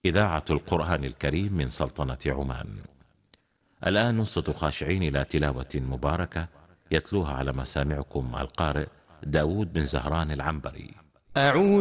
إذاعة القرآن الكريم من سلطنة عمان. الآن نصت خاشعين إلى تلاوة مباركة يتلوها على مسامعكم القارئ داود بن زهران العنبري.